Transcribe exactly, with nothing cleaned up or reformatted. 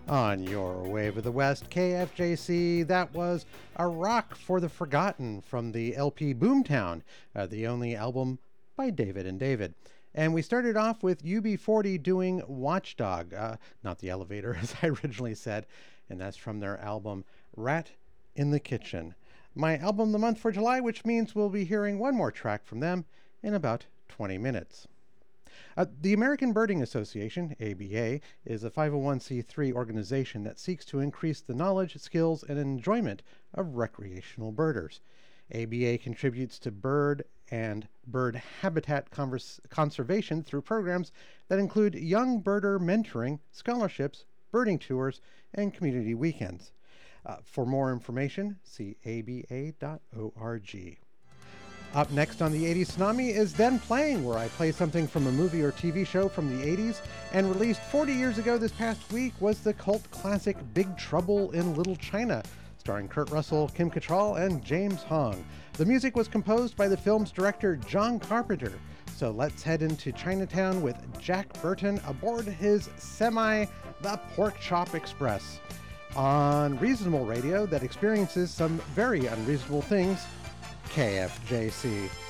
On your Wave of the West, K F J C, that was A Rock for the Forgotten from the L P Boomtown, uh, the only album by David and David. And we started off with U B forty doing Watchdog, uh, not the elevator as I originally said, and that's from their album Rat in the Kitchen. My album of the month for July, which means we'll be hearing one more track from them in about twenty minutes. Uh, the American Birding Association, A B A, is a five oh one c three organization that seeks to increase the knowledge, skills, and enjoyment of recreational birders. A B A contributes to bird and bird habitat converse- conservation through programs that include young birder mentoring, scholarships, birding tours, and community weekends. Uh, for more information, see a b a dot org. Up next on the eighties Tsunami is Then Playing, where I play something from a movie or T V show from the eighties, and released forty years ago this past week was the cult classic Big Trouble in Little China, starring Kurt Russell, Kim Cattrall, and James Hong. The music was composed by the film's director John Carpenter. So let's head into Chinatown with Jack Burton aboard his semi, the Pork Chop Express. On reasonable radio that experiences some very unreasonable things, K F J C.